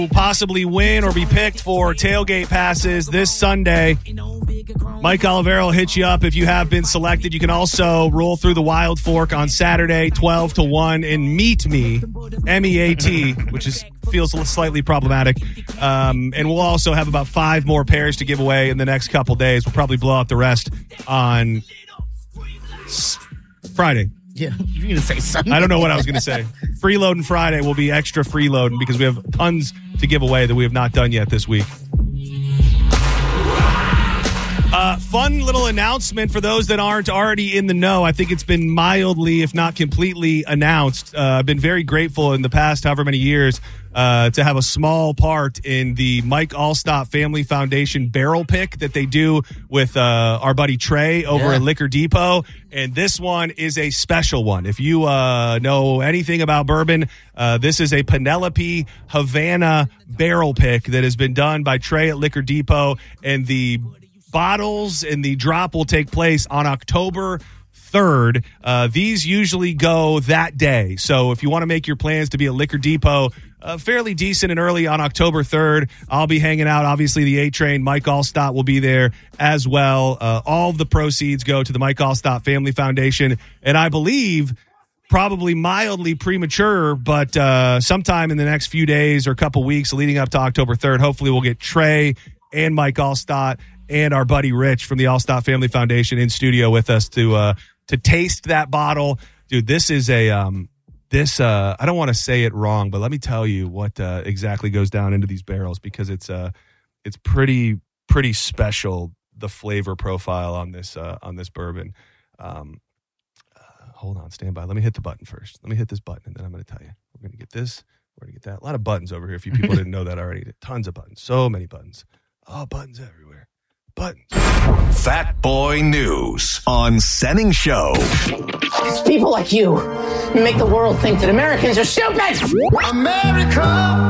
Will possibly win or be picked for tailgate passes this Sunday. Mike Olivero will hit you up if you have been selected. You can also roll through the Wild Fork on Saturday, 12 to 1, and meet me, M-E-A-T, which feels slightly problematic. And we'll also have about 5 more pairs to give away in the next couple days. We'll probably blow out the rest on Friday. Yeah, you're going to say Sunday. I don't know what I was going to say. Freeloading Friday will be extra freeloading because we have tons to give away that we have not done yet this week. Fun little announcement for those that aren't already in the know. I think it's been mildly, if not completely, announced. I've been very grateful in the past however many years to have a small part in the Mike Allstott Family Foundation barrel pick that they do with our buddy Trey over at Liquor Depot. And this one is a special one. If you know anything about bourbon, this is a Penelope Havana barrel pick that has been done by Trey at Liquor Depot. And the bottles and the drop will take place on October 3rd. These usually go that day. So if you want to make your plans to be at Liquor Depot fairly decent and early on October 3rd, I'll be hanging out. Obviously, the A-Train, Mike Allstott, will be there as well. All of the proceeds go to the Mike Allstott Family Foundation. And I believe, probably mildly premature, but sometime in the next few days or couple weeks leading up to October 3rd, hopefully we'll get Trey and Mike Allstott and our buddy Rich from the Allstott Family Foundation in studio with us to taste that bottle. Dude, this is a I don't want to say it wrong, but let me tell you what exactly goes down into these barrels, because it's pretty special, the flavor profile on this bourbon. Hold on, stand by. Let me hit the button first. Let me hit this button, and then I'm going to tell you. We're going to get this. We're going to get that. A lot of buttons over here. If you people didn't know that already, tons of buttons. So many buttons. Oh, buttons everywhere. Buttons. Fat Boy News on Senning Show. It's people like you who make the world think that Americans are stupid. America.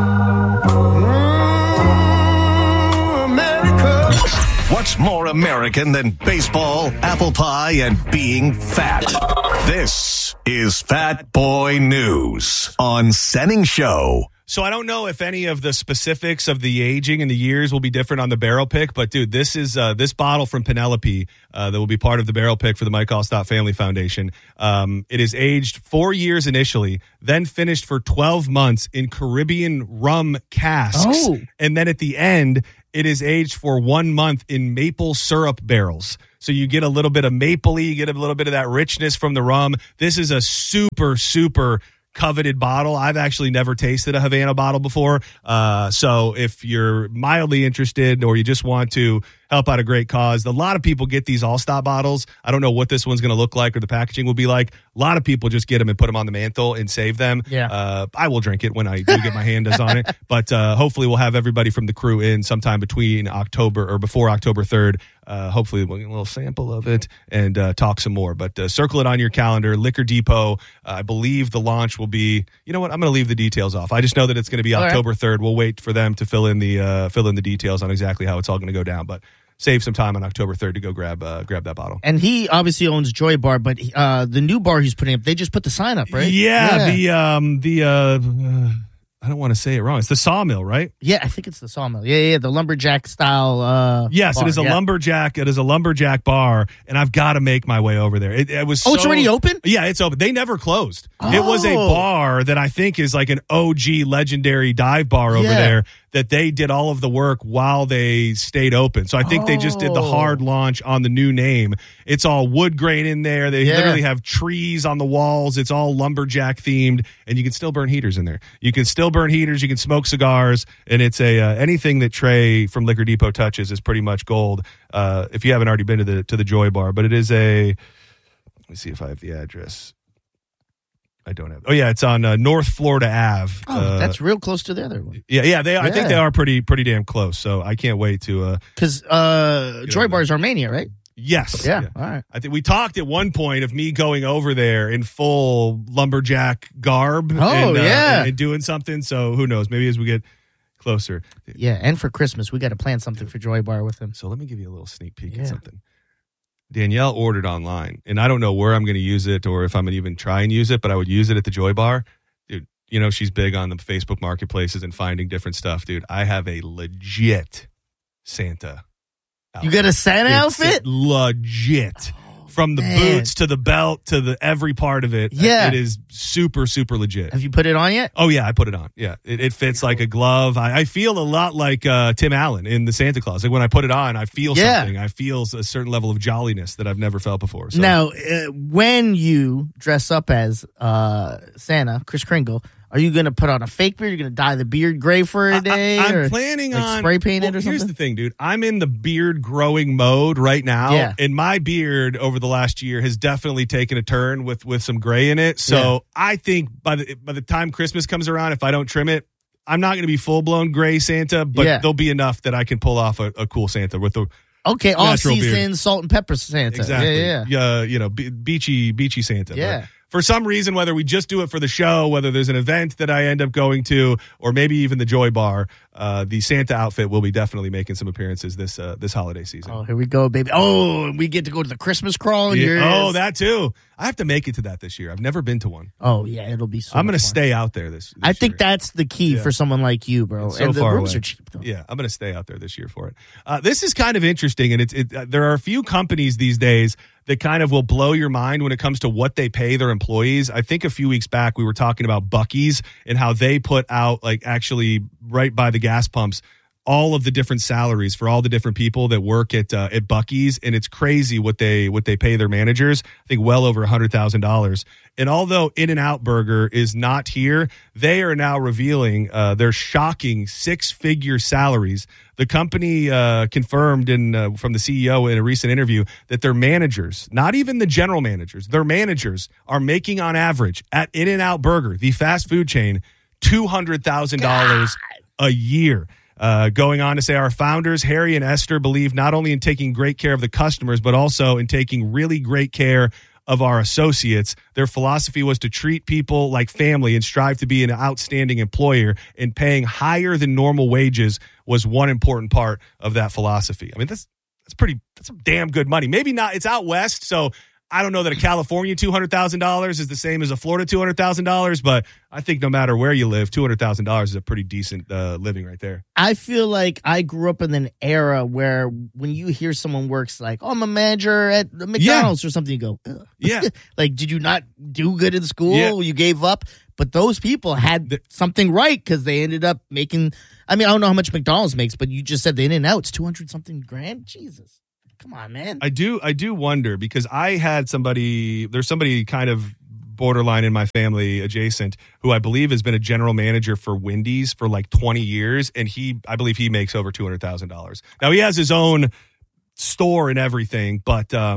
America. What's more American than baseball, apple pie, and being fat? This is Fat Boy News on Senning Show. So I don't know if any of the specifics of the aging and the years will be different on the barrel pick, but dude, this is this bottle from Penelope that will be part of the barrel pick for the Mike Allstott Family Foundation. It is aged 4 years initially, then finished for 12 months in Caribbean rum casks, and then at the end, it is aged for 1 month in maple syrup barrels. So you get a little bit of mapley, you get a little bit of that richness from the rum. This is a super, super coveted bottle. I've actually never tasted a Havana bottle before. So if you're mildly interested or you just want to help out a great cause, a lot of people get these Allstott bottles. I don't know what this one's going to look like or the packaging will be like. A lot of people just get them and put them on the mantle and save them. Yeah. I will drink it when I do get my hands on it. But hopefully we'll have everybody from the crew in sometime between October or before October 3rd. Hopefully we'll get a little sample of it and talk some more. But circle it on your calendar. Liquor Depot, I believe the launch will be, you know what, I'm going to leave the details off. I just know that it's going to be October 3rd. We'll wait for them to fill in the details on exactly how it's all going to go down. But save some time on October 3rd to go grab that bottle. And he obviously owns Joy Bar, but the new bar he's putting up, they just put the sign up, right? Yeah. I don't want to say it wrong. It's the Sawmill, right? Yeah, I think it's the Sawmill. Yeah, the lumberjack style. Yes, bar. It is a lumberjack. It is a lumberjack bar, and I've got to make my way over there. It was. It's already open? Yeah, it's open. They never closed. It was a bar that I think is like an OG legendary dive bar over there that they did all of the work while they stayed open. So I think they just did the hard launch on the new name. It's all wood grain in there. They literally have trees on the walls. It's all lumberjack themed, and you can still burn heaters in there. You can still burn heaters. You can smoke cigars, and it's anything that Trey from Liquor Depot touches is pretty much gold. If you haven't already been to the Joy Bar, but it is let me see if I have the address. I don't have. Oh yeah, it's on North Florida Ave. That's real close to the other one. Yeah. I think they are pretty damn close. So I can't wait to. Because Joy Bar is Armenia, right? Yes. Yeah. All right. I think we talked at one point of me going over there in full lumberjack garb. And doing something. So who knows? Maybe as we get closer. Yeah, and for Christmas we got to plan something for Joy Bar with him. So let me give you a little sneak peek at something. Danielle ordered online, and I don't know where I'm going to use it or if I'm going to even try and use it, but I would use it at the Joy Bar. Dude, You know, she's big on the Facebook marketplaces and finding different stuff, dude. I have a legit Santa outfit. You got a Santa outfit? Legit. From the boots to the belt to the every part of it. Yeah. It is super, super legit. Have you put it on yet? Oh, yeah, I put it on. Yeah, it fits like a glove. I feel a lot like Tim Allen in the Santa Claus. Like when I put it on, I feel something. I feel a certain level of jolliness that I've never felt before. So. Now, when you dress up as Santa, Kris Kringle, are you going to put on a fake beard? You're going to dye the beard gray for a day? I'm planning on spray paint it or something? Here's the thing, dude. I'm in the beard growing mode right now. Yeah. And my beard over the last year has definitely taken a turn with some gray in it. So I think by the time Christmas comes around, if I don't trim it, I'm not going to be full-blown gray Santa, but there'll be enough that I can pull off a cool Santa with the Okay, off-season salt and pepper Santa. Exactly. Yeah. You know, beachy Santa. Yeah. But for some reason, whether we just do it for the show, whether there's an event that I end up going to, or maybe even the Joy Bar, the Santa outfit will be definitely making some appearances this holiday season. Oh, here we go, baby. Oh, and we get to go to the Christmas crawl. Oh, that too. I have to make it to that this year. I've never been to one. Oh, yeah, it'll be so I'm going to fun. stay out there this I think year. that's the key for someone like you, bro. It's so and the far rooms away. are cheap, though. Yeah, I'm going to stay out there this year for it. This is kind of interesting, and there are a few companies these days that kind of will blow your mind when it comes to what they pay their employees. I think a few weeks back we were talking about Buc-ee's and how they put out, like, actually right by the gas pumps, all of the different salaries for all the different people that work at Buc-ee's, and it's crazy what they pay their managers. I think well over $100,000. And although In-N-Out Burger is not here, they are now revealing their shocking six-figure salaries. The company confirmed from the CEO in a recent interview that their managers, not even the general managers, their managers are making on average at In-N-Out Burger, the fast food chain, $200,000 a year. Going on to say, our founders, Harry and Esther, believe not only in taking great care of the customers, but also in taking really great care of our associates. Their philosophy was to treat people like family and strive to be an outstanding employer, and paying higher than normal wages was one important part of that philosophy. I mean, that's some damn good money. Maybe not, it's out west, so I don't know that a California $200,000 is the same as a Florida $200,000, but I think no matter where you live, $200,000 is a pretty decent living right there. I feel like I grew up in an era where when you hear someone works like, oh, I'm a manager at the McDonald's or something, you go, ugh. Yeah. Like, did you not do good in school? Yeah. You gave up? But those people had something right because they ended up making, I mean, I don't know how much McDonald's makes, but you just said the In-N-Out's 200-something grand? Jesus. Come on, man. I do wonder, because I had there's somebody kind of borderline in my family adjacent who I believe has been a general manager for Wendy's for like 20 years. And I believe he makes over $200,000. Now he has his own store and everything, but let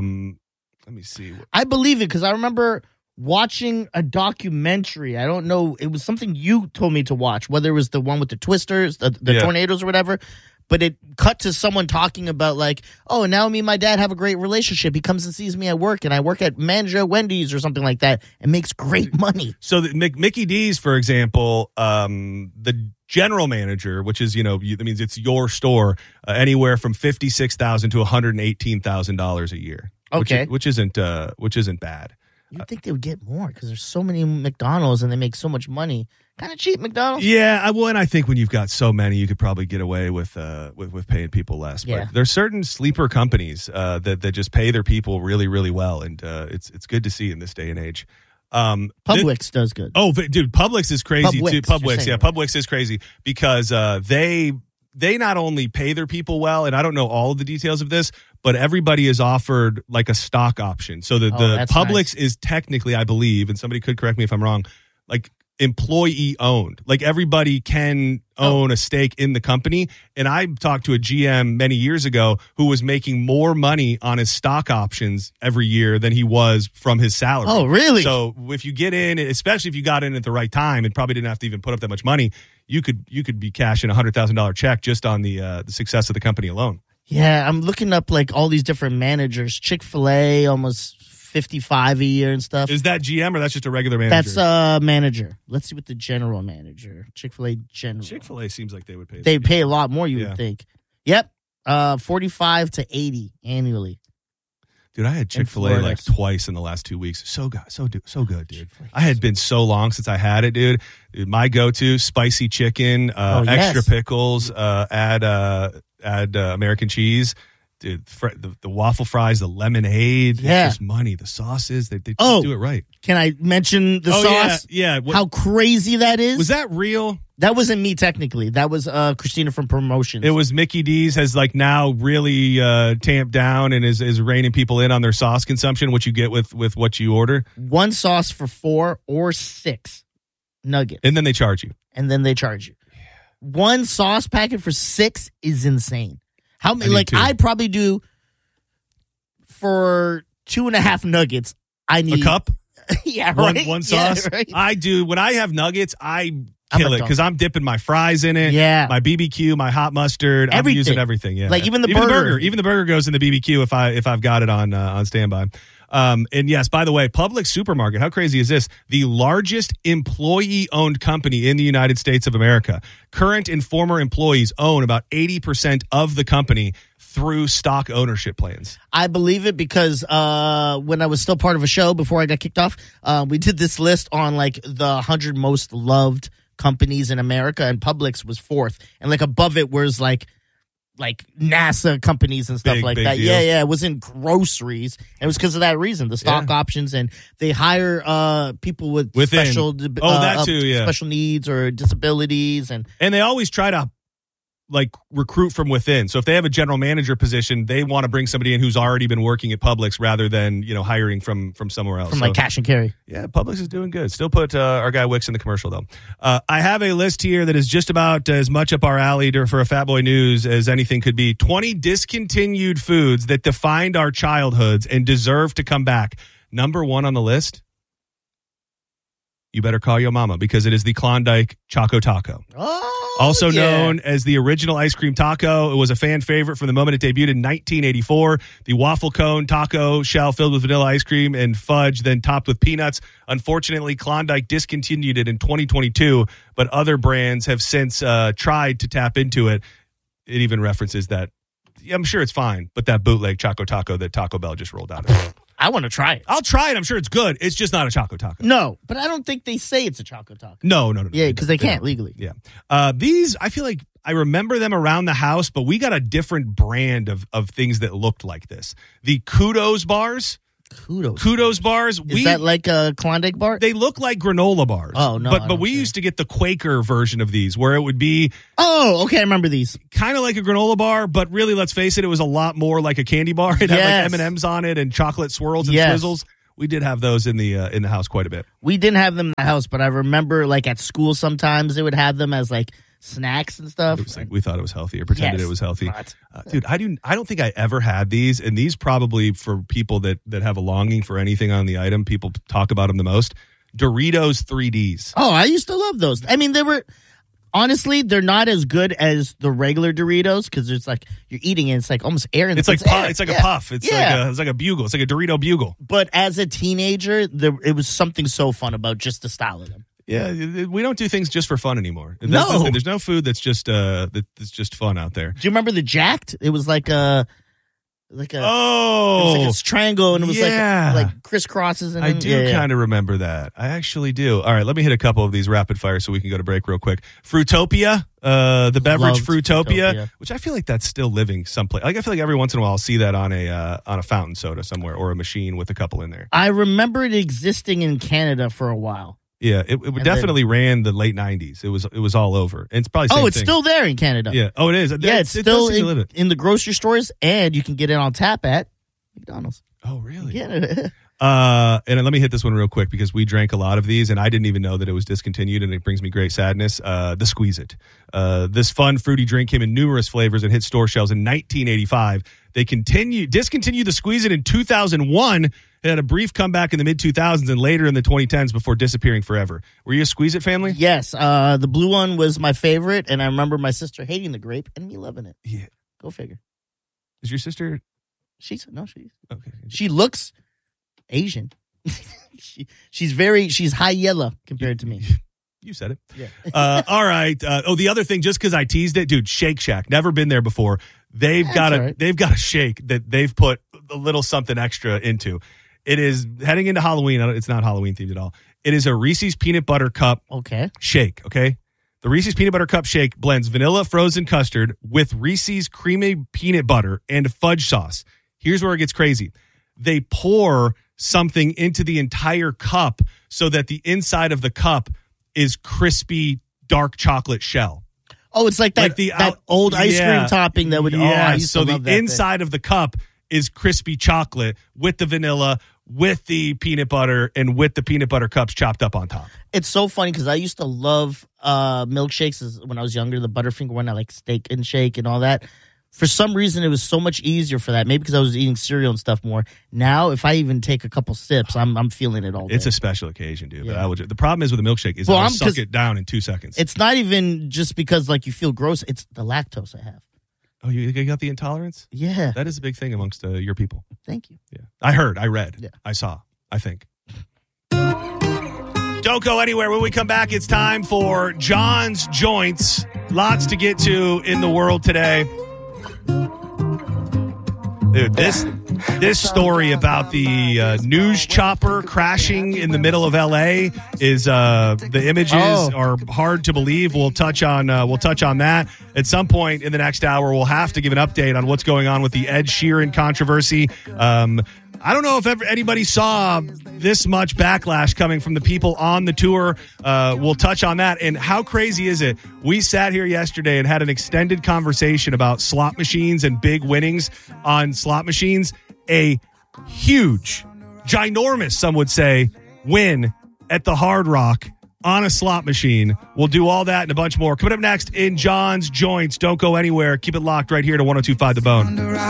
me see. I believe it because I remember watching a documentary. I don't know. It was something you told me to watch, whether it was the one with the twisters, the tornadoes or whatever. But it cut to someone talking about like, oh, now me and my dad have a great relationship. He comes and sees me at work, and I work at manager at Wendy's or something like that, and makes great money. So Mickey D's, for example, the general manager, which is, that means it's your store, anywhere from $56,000 to $118,000 a year. Okay, which isn't bad. You'd think they would get more because there's so many McDonald's and they make so much money. Kind of cheap, McDonald's. Yeah, and I think when you've got so many, you could probably get away with paying people less. Yeah. But there's certain sleeper companies that just pay their people really, really well, and it's good to see in this day and age. Publix does good. Oh, dude, Publix is crazy too. Publix, yeah, Publix is crazy because they not only pay their people well, and I don't know all of the details of this, but everybody is offered like a stock option. So the Publix nice. is technically, I believe, and somebody could correct me if I'm wrong, like employee owned. Like everybody can own a stake in the company. And I talked to a GM many years ago who was making more money on his stock options every year than he was from his salary. Oh, really? So if you get in, especially if you got in at the right time and probably didn't have to even put up that much money, you could be cashing $100,000 check just on the success of the company alone. Yeah, I'm looking up like all these different managers. Chick-fil-A, almost 55 a year and stuff. Is that GM or that's just a regular manager? That's manager. Let's see what the general manager. Chick-fil-A general. Chick-fil-A seems like they would pay. They pay a lot more, you would think. Yep. 45 to 80 annually. Dude, I had Chick-fil-A Florida. like twice in the last 2 weeks. So good, dude. I had been so long since I had it, dude. My go-to, spicy chicken, extra pickles, add American cheese. Dude, the waffle fries, the lemonade, it's just money. The sauces, they just do it right. Can I mention the sauce? Yeah. How crazy that is? Was that real? That wasn't me technically. That was Christina from Promotions. It was Mickey D's has like now really tamped down and is reining people in on their sauce consumption, what you get with what you order. One sauce for 4 or 6 nuggets. And then they charge you. One sauce packet for 6 is insane. How many? Like, I probably do for 2.5 nuggets. I need a cup. Yeah, right. One sauce. Yeah, right. I do when I have nuggets. I kill it because I'm dipping my fries in it. Yeah, my BBQ, my hot mustard. Everything. I'm using everything. Yeah, like even the burger. Even the burger goes in the BBQ if I've got it on standby. And yes, by the way, Publix Supermarket, how crazy is this? The largest employee-owned company in the United States of America. Current and former employees own about 80% of the company through stock ownership plans. I believe it because when I was still part of a show before I got kicked off, we did this list on like the 100 most loved companies in America, and Publix was 4th. And like above it was like NASA companies and stuff like that. Deals. Yeah. It was in groceries. It was because of that reason, the stock options, and they hire people with special special needs or disabilities, and they always try to like recruit from within. So if they have a general manager position, they want to bring somebody in who's already been working at Publix rather than, hiring from somewhere else. From like cash and carry. Yeah, Publix is doing good. Still put our guy Wicks in the commercial though. I have a list here that is just about as much up our alley for a Fat Boy News as anything could be. 20 discontinued foods that defined our childhoods and deserve to come back. Number 1 on the list. You better call your mama because it is the Klondike Choco Taco. Also known as the original ice cream taco. It was a fan favorite from the moment it debuted in 1984. The waffle cone taco shell filled with vanilla ice cream and fudge, then topped with peanuts. Unfortunately, Klondike discontinued it in 2022, but other brands have since tried to tap into it. It even references that. I'm sure it's fine, but that bootleg Choco Taco that Taco Bell just rolled out. I want to try it. I'll try it. I'm sure it's good. It's just not a Choco Taco. No, but I don't think they say it's a Choco Taco. No. Yeah, because they can't legally. Yeah. These, I feel like I remember them around the house, but we got a different brand of things that looked like this. The Kudos bars. Kudos bars. Is that like a Klondike bar? They look like granola bars. Oh, no. But we used to get the Quaker version of these where it would be. Oh, okay. I remember these. Kind of like a granola bar, but really, let's face it, it was a lot more like a candy bar. It had like M&Ms on it and chocolate swirls and swizzles. We did have those in the house quite a bit. We didn't have them in the house, but I remember like at school sometimes they would have them as like snacks and stuff. It was like we thought it was healthy or pretended it was healthy. Dude, I don't think I ever had these, and these probably for people that have a longing for anything on the item, people talk about them the most. Doritos 3Ds. Oh, I used to love those. I mean, honestly, they're not as good as the regular Doritos because it's like you're eating it. It's like almost air. It's like a puff. It's like a bugle. It's like a Dorito bugle. But as a teenager, it was something so fun about just the style of them. Yeah, we don't do things just for fun anymore. No. There's no food that's just fun out there. Do you remember the Jacked? It was like a it was like a triangle, and it was like crisscrosses. And I do kind of remember that. I actually do. All right, let me hit a couple of these rapid fire so we can go to break real quick. Fruitopia, the beverage Fruitopia, which I feel like that's still living someplace. Like I feel like every once in a while I'll see that on a fountain soda somewhere or a machine with a couple in there. I remember it existing in Canada for a while. Yeah, it definitely ran the late 90s. It was all over. And it's probably it's still there in Canada. Yeah. Oh, it is. Yeah, it's still in the grocery stores, and you can get it on tap at McDonald's. Oh, really? Yeah. And let me hit this one real quick because we drank a lot of these, and I didn't even know that it was discontinued, and it brings me great sadness. The Squeeze-It. This fun, fruity drink came in numerous flavors and hit store shelves in 1985. They discontinued the Squeeze-It in 2001. It had a brief comeback in the mid-2000s and later in the 2010s before disappearing forever. Were you a Squeeze-It family? Yes. The blue one was my favorite, and I remember my sister hating the grape and me loving it. Yeah. Go figure. Is your sister? She's okay. She looks Asian. she's high yellow compared to me. You said it. Yeah. All right. The other thing, just because I teased it, dude, Shake Shack. Never been there before. They've got a shake that they've put a little something extra into. It is heading into Halloween. It's not Halloween themed at all. It is a Reese's Peanut Butter Cup shake, okay? The Reese's Peanut Butter Cup shake blends vanilla frozen custard with Reese's creamy peanut butter and fudge sauce. Here's where it gets crazy. They pour something into the entire cup so that the inside of the cup is crispy, dark chocolate shell. Oh, it's like that old ice cream topping that would. Yeah, I used to love the inside of the cup is crispy chocolate with the vanilla, with the peanut butter, and with the peanut butter cups chopped up on top. It's so funny because I used to love milkshakes when I was younger. The Butterfinger one, I like Steak and Shake and all that. For some reason, it was so much easier for that. Maybe because I was eating cereal and stuff more. Now, if I even take a couple sips, I'm feeling it all day. It's a special occasion, dude. Yeah. But the problem is with a milkshake is I'll suck it down in 2 seconds. It's not even just because like you feel gross. It's the lactose I have. Oh, you got the intolerance? Yeah. That is a big thing amongst your people. Thank you. Yeah. I read, I saw, I think. Don't go anywhere. When we come back, it's time for John's Joints. Lots to get to in the world today. Dude, this story about the news chopper crashing in the middle of L.A. is the images are hard to believe. We'll touch on that at some point in the next hour. We'll have to give an update on what's going on with the Ed Sheeran controversy. I don't know if anybody saw this much backlash coming from the people on the tour. We'll touch on that. And how crazy is it? We sat here yesterday and had an extended conversation about slot machines and big winnings on slot machines. A huge, ginormous, some would say, win at the Hard Rock on a slot machine. We'll do all that and a bunch more. Coming up next in John's Joints. Don't go anywhere. Keep it locked right here to 102.5 The Bone.